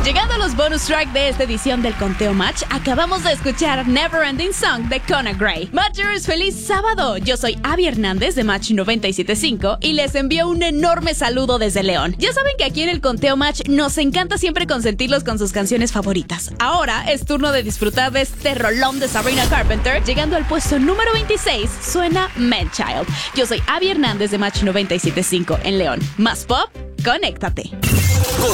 Llegando a los bonus track de esta edición del Conteo Match, acabamos de escuchar Never Ending Song de Conan Gray. Matchers, feliz sábado. Yo soy Abby Hernández de Match 97.5 y les envío un enorme saludo desde León. Ya saben que aquí en el Conteo Match nos encanta siempre consentirlos con sus canciones favoritas. Ahora es turno de disfrutar de este rolón de Sabrina Carpenter. Llegando al puesto número 26, suena Man Child. Yo soy Abby Hernández de Match 97.5 en León. Más pop, conéctate.